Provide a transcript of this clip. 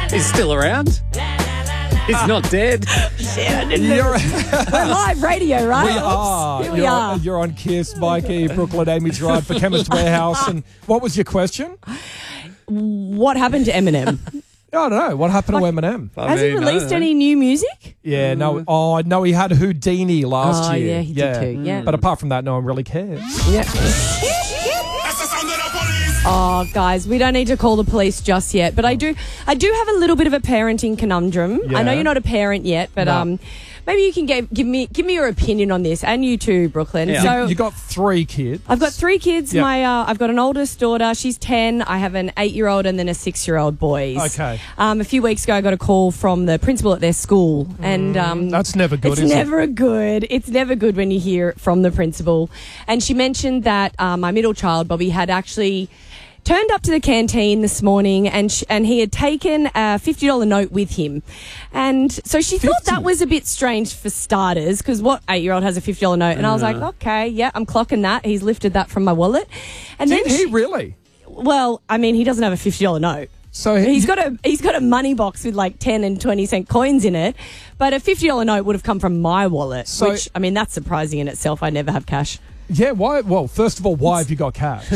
He's still around. He's not dead. You're, We're live radio, right? we Oops. are. Here we are. You're on Kiss, Mikey, Brooklyn, Amy Gerard for Chemist Warehouse. And what was your question? What happened to Eminem? I don't know. What happened to Eminem? Has he released any new music? Yeah, no. Oh, no, he had Houdini last year. Yeah, he did too. Yeah. But apart from that, no one really cares. Yeah. Oh, guys, we don't need to call the police just yet, but I do have a little bit of a parenting conundrum. Yeah. I know you're not a parent yet, but No. maybe you can give me your opinion on this, and you too, Brooklyn. Yeah. So You got 3 kids. I've got 3 kids. Yep. I've got an oldest daughter. She's 10. I have an 8-year-old and then a 6-year-old boys. Okay. A few weeks ago, I got a call from the principal at their school, and That's never good, it's is never good. It's never good when you hear it from the principal. And she mentioned that my middle child, Bobby, had actually turned up to the canteen this morning and he had taken a $50 note with him. And so she thought that was a bit strange for starters, because what 8-year-old has a $50 note? And I was like, okay, yeah, I'm clocking that. He's lifted that from my wallet. And Did then he really? Well, I mean, he doesn't have a $50 note. So He's got a money box with like 10 and 20 cent coins in it, but a $50 note would have come from my wallet, So- which, I mean, that's surprising in itself. I never have cash. Yeah, why? Well, first of all, why have you got cash?